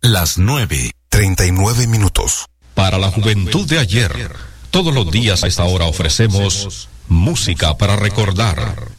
las 9:39. Para la juventud de ayer, todos los días a esta hora ofrecemos música para recordar.